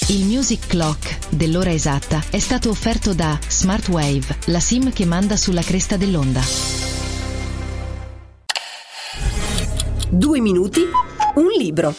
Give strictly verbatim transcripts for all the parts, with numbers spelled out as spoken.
Il Music Clock dell'ora esatta è stato offerto da Smartwave, la SIM che manda sulla cresta dell'onda. Due minuti, un libro.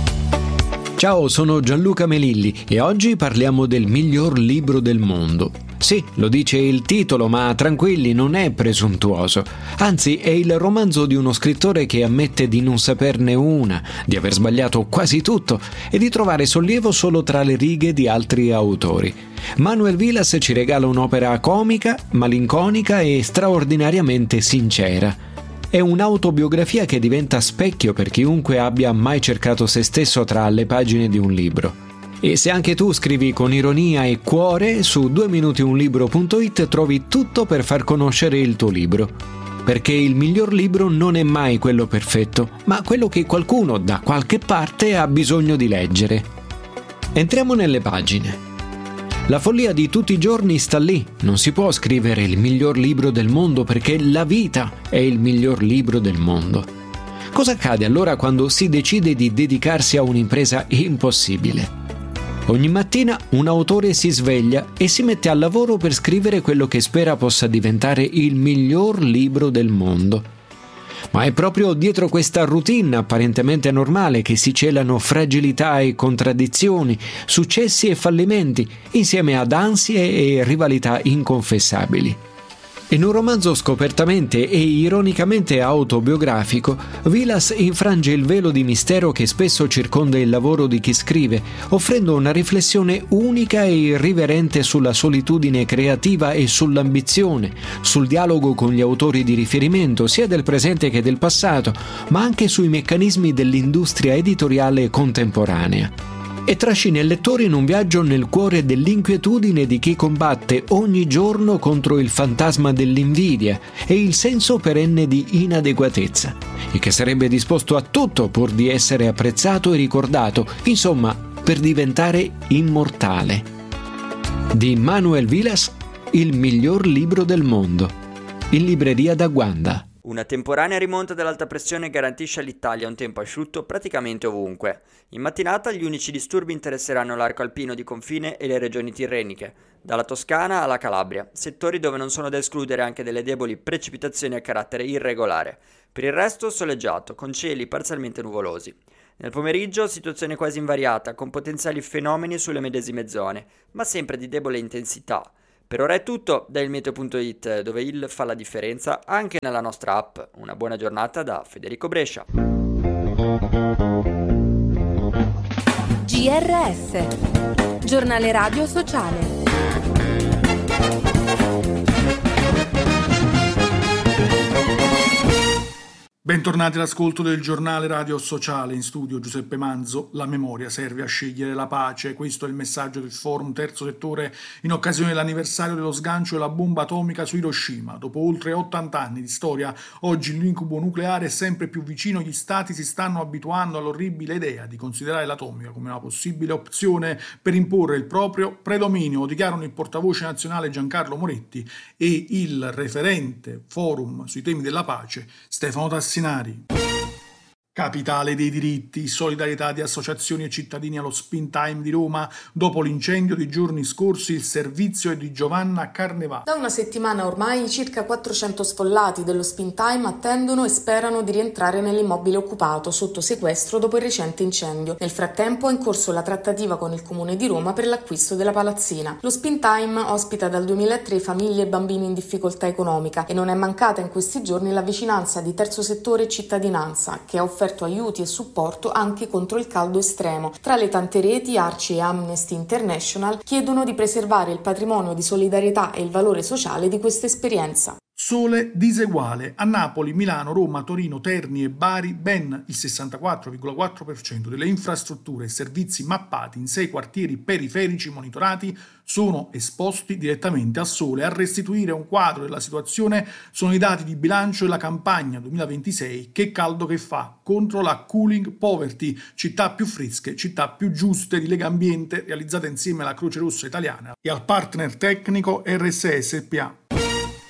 Ciao, sono Gianluca Melilli e oggi parliamo del miglior libro del mondo. Sì, lo dice il titolo, ma tranquilli, non è presuntuoso. Anzi, è il romanzo di uno scrittore che ammette di non saperne una, di aver sbagliato quasi tutto e di trovare sollievo solo tra le righe di altri autori. Manuel Vilas ci regala un'opera comica, malinconica e straordinariamente sincera. È un'autobiografia che diventa specchio per chiunque abbia mai cercato se stesso tra le pagine di un libro. E se anche tu scrivi con ironia e cuore, su due minuti un libro punto it trovi tutto per far conoscere il tuo libro. Perché il miglior libro non è mai quello perfetto, ma quello che qualcuno da qualche parte ha bisogno di leggere. Entriamo nelle pagine. La follia di tutti i giorni sta lì. Non si può scrivere il miglior libro del mondo perché la vita è il miglior libro del mondo. Cosa accade allora quando si decide di dedicarsi a un'impresa impossibile? Ogni mattina un autore si sveglia e si mette al lavoro per scrivere quello che spera possa diventare il miglior libro del mondo. Ma è proprio dietro questa routine apparentemente normale che si celano fragilità e contraddizioni, successi e fallimenti, insieme ad ansie e rivalità inconfessabili. In un romanzo scopertamente e ironicamente autobiografico, Vilas infrange il velo di mistero che spesso circonda il lavoro di chi scrive, offrendo una riflessione unica e irriverente sulla solitudine creativa e sull'ambizione, sul dialogo con gli autori di riferimento, sia del presente che del passato, ma anche sui meccanismi dell'industria editoriale contemporanea. E trascina il lettore in un viaggio nel cuore dell'inquietudine di chi combatte ogni giorno contro il fantasma dell'invidia e il senso perenne di inadeguatezza, e che sarebbe disposto a tutto pur di essere apprezzato e ricordato, insomma, per diventare immortale. Di Manuel Vilas, il miglior libro del mondo. In libreria da Guanda. Una temporanea rimonta dell'alta pressione garantisce all'Italia un tempo asciutto praticamente ovunque. In mattinata gli unici disturbi interesseranno l'arco alpino di confine e le regioni tirreniche, dalla Toscana alla Calabria, settori dove non sono da escludere anche delle deboli precipitazioni a carattere irregolare. Per il resto soleggiato, con cieli parzialmente nuvolosi. Nel pomeriggio situazione quasi invariata, con potenziali fenomeni sulle medesime zone, ma sempre di debole intensità. Per ora è tutto da il meteo punto it, dove il fa la differenza anche nella nostra app. Una buona giornata da Federico Brescia. G R S, giornale radio sociale. Bentornati all'ascolto del giornale radio sociale. In studio Giuseppe Manzo. La memoria serve a scegliere la pace. Questo è il messaggio del Forum Terzo Settore in occasione dell'anniversario dello sgancio della bomba atomica su Hiroshima. Dopo oltre ottanta anni di storia, oggi l'incubo nucleare è sempre più vicino. Gli stati si stanno abituando all'orribile idea di considerare l'atomica come una possibile opzione per imporre il proprio predominio, dichiarano il portavoce nazionale Giancarlo Moretti e il referente Forum sui temi della pace Stefano Tassinari. Capitale dei diritti, solidarietà di associazioni e cittadini allo Spin Time di Roma. Dopo l'incendio dei giorni scorsi, il servizio è di Giovanna Carnevà. Da una settimana ormai i circa quattrocento sfollati dello Spin Time attendono e sperano di rientrare nell'immobile occupato sotto sequestro dopo il recente incendio. Nel frattempo è in corso la trattativa con il Comune di Roma per l'acquisto della palazzina. Lo Spin Time ospita dal duemilatré famiglie e bambini in difficoltà economica e non è mancata in questi giorni la vicinanza di terzo settore e cittadinanza, che ha offerto aiuti e supporto anche contro il caldo estremo. Tra le tante reti, Arci e Amnesty International chiedono di preservare il patrimonio di solidarietà e il valore sociale di questa esperienza. Sole diseguale. A Napoli, Milano, Roma, Torino, Terni e Bari ben il sessantaquattro virgola quattro per cento delle infrastrutture e servizi mappati in sei quartieri periferici monitorati sono esposti direttamente al sole. A restituire un quadro della situazione sono i dati di bilancio della campagna duemilaventisei Che caldo che fa contro la cooling poverty, città più fresche, città più giuste di Legambiente, realizzata insieme alla Croce Rossa Italiana e al partner tecnico R S S P A.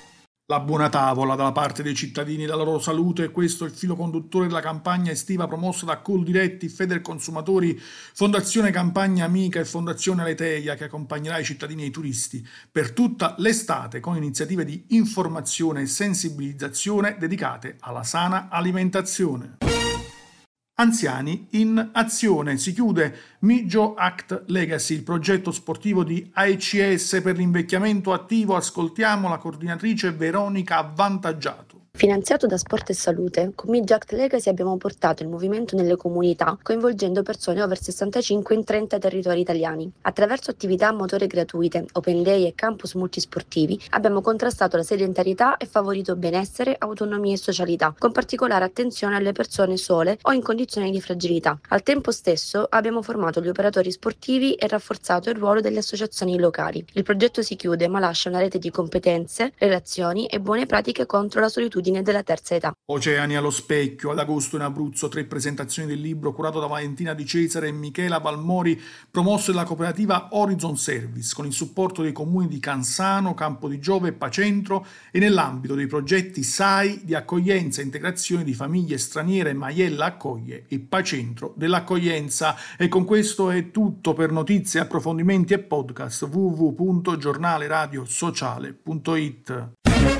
La buona tavola dalla parte dei cittadini e della loro salute, e questo è il filo conduttore della campagna estiva promossa da Coldiretti, Federconsumatori, Fondazione Campagna Amica e Fondazione Aleteia, che accompagnerà i cittadini e i turisti per tutta l'estate con iniziative di informazione e sensibilizzazione dedicate alla sana alimentazione. Anziani in azione. Si chiude Migio Act Legacy, il progetto sportivo di A E C S per l'invecchiamento attivo. Ascoltiamo la coordinatrice Veronica Avvantaggiato. Finanziato da Sport e Salute, con Migio Act Legacy abbiamo portato il movimento nelle comunità, coinvolgendo persone over sessantacinque in trenta territori italiani. Attraverso attività a motore gratuite, open day e campus multisportivi, abbiamo contrastato la sedentarietà e favorito benessere, autonomia e socialità, con particolare attenzione alle persone sole o in condizioni di fragilità. Al tempo stesso abbiamo formato gli operatori sportivi e rafforzato il ruolo delle associazioni locali. Il progetto si chiude, ma lascia una rete di competenze, relazioni e buone pratiche contro la solitudine della terza età. Oceani allo specchio. Ad agosto in Abruzzo tre presentazioni del libro curato da Valentina Di Cesare e Michela Valmori, promosso dalla cooperativa Horizon Service con il supporto dei comuni di Cansano, Campo di Giove e Pacentro, e nell'ambito dei progetti S A I di accoglienza e integrazione di famiglie straniere Maiella Accoglie e Pacentro dell'Accoglienza. E con questo è tutto. Per notizie, approfondimenti e podcast w w w punto giornale radio sociale punto it.